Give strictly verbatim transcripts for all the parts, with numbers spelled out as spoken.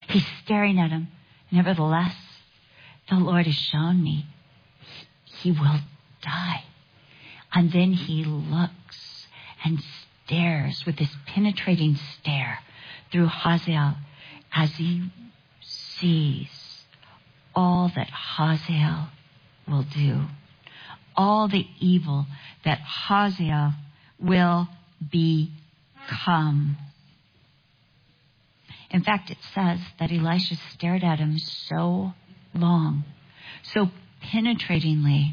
He's staring at him. Nevertheless, the Lord has shown me he will die. And then he looks and stares with this penetrating stare through Hazael as he sees all that Hazael will do, all the evil that Hazael will become. In fact, it says that Elisha stared at him so long, so penetratingly,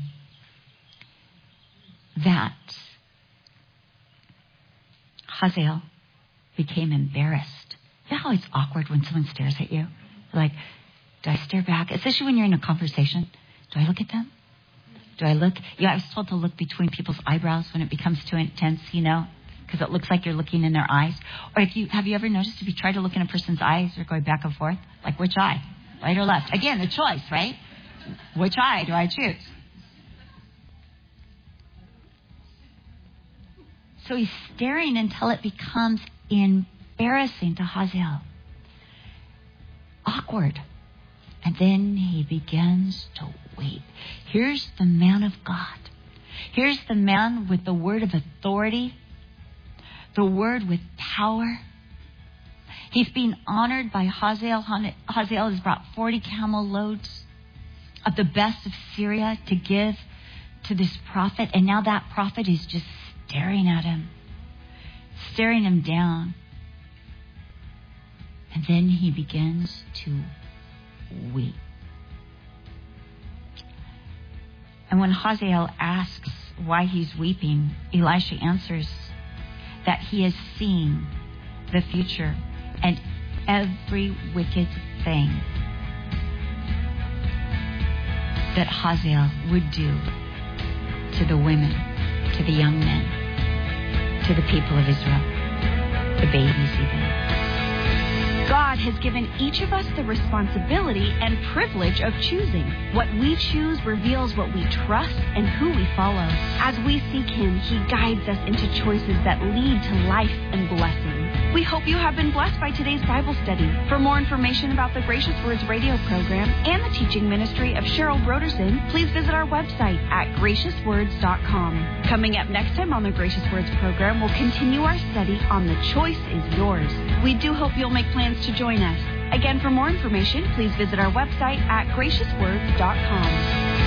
that Hazael became embarrassed. You know how it's awkward when someone stares at you? Like, do I stare back? Especially when you're in a conversation. Do I look at them? Do I look? Yeah, I was told to look between people's eyebrows when it becomes too intense, you know, because it looks like you're looking in their eyes. Or if you have you ever noticed if you try to look in a person's eyes, you're going back and forth, like which eye, right or left? Again, the choice, right? Which eye do I choose? So he's staring until it becomes embarrassing to Hazael. Awkward. And then he begins to weep. Here's the man of God. Here's the man with the word of authority, the word with power. He's being honored by Hazael. Hazael has brought forty camel loads of the best of Syria to give to this prophet. And now that prophet is just staring at him, staring him down. And then he begins to weep. And when Hazael asks why he's weeping, Elisha answers that he has seen the future and every wicked thing that Hazael would do to the women, to the young men, to the people of Israel, the babies even. God has given each of us the responsibility and privilege of choosing. What we choose reveals what we trust and who we follow. As we seek Him, He guides us into choices that lead to life and blessing. We hope you have been blessed by today's Bible study. For more information about the Gracious Words radio program and the teaching ministry of Cheryl Broderson, please visit our website at gracious words dot com. Coming up next time on the Gracious Words program, we'll continue our study on The Choice is Yours. We do hope you'll make plans to join us. Again, for more information, please visit our website at gracious words dot com.